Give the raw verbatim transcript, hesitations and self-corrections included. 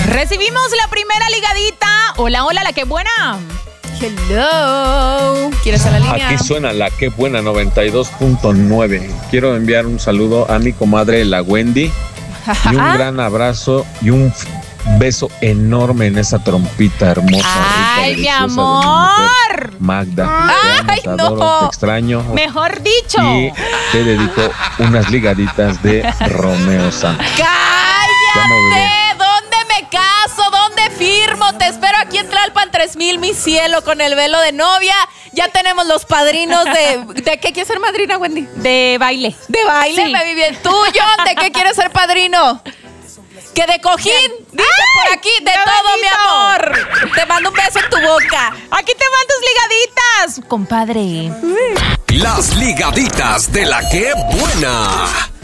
Recibimos la primera ligadita. Hola, hola, la que buena. Hello. ¿Quieres a la línea? Aquí suena la que buena noventa y dos punto nueve. Quiero enviar un saludo a mi comadre, la Wendy. Y un gran abrazo y un beso enorme en esa trompita hermosa. Ay, rica, mi amor. De mi Magda. Ay, te amo, te adoro, no. te extraño. Mejor dicho. Y te dedico unas ligaditas de Romeo Santos. ¡Cállate! ¿Dónde me caso? ¿Dónde firmo? Te espero aquí en Tlalpan tres mil, mi cielo, con el velo de novia. Ya tenemos los padrinos de... ¿De qué quieres ser madrina, Wendy? De baile. ¿De baile? Sí. Me vi bien. ¿Tú, John, de qué quieres ser padrino? ¿Que de cojín? Dice por aquí, de todo, mi amor. Te mando un beso en tu boca. Aquí te van tus ligaditas, compadre. Las ligaditas de la que buena.